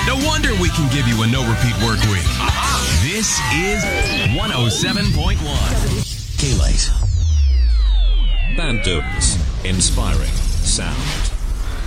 No wonder we can give you a no-repeat work week. This is 107.1. K-Lite. Band Dudes. Inspiring sound.